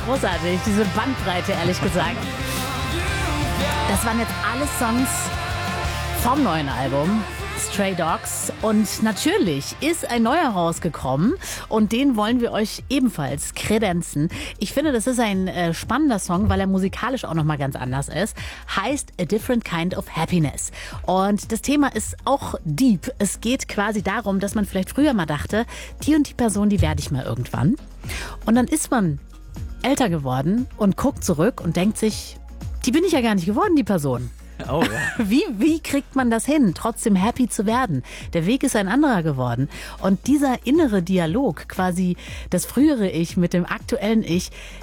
großartig, diese Bandbreite, ehrlich gesagt. Das waren jetzt alle Songs vom neuen Album Stray Dogs und natürlich ist ein neuer rausgekommen und den wollen wir euch ebenfalls kredenzen. Ich finde, das ist ein spannender Song, weil er musikalisch auch nochmal ganz anders ist. Heißt A Different Kind of Happiness. Und das Thema ist auch deep. Es geht quasi darum, dass man vielleicht früher mal dachte, die und die Person, die werde ich mal irgendwann. Und dann ist man älter geworden und guckt zurück und denkt sich, die bin ich ja gar nicht geworden, die Person. Oh, ja. Wie kriegt man das hin, trotzdem happy zu werden? Der Weg ist ein anderer geworden. Und dieser innere Dialog, quasi das frühere Ich mit dem aktuellen Ich,